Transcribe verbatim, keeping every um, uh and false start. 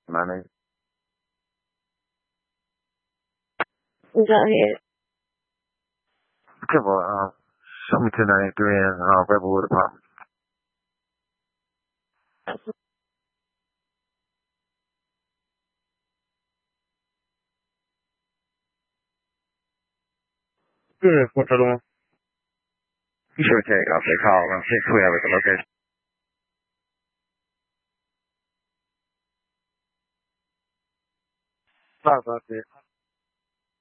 My name. Go ahead. Come on, um, show me ten ninety-three in uh, Rebelwood Apartment. Yeah, what's the other one? You sure take off that call and see if we have it the location. Sorry about that.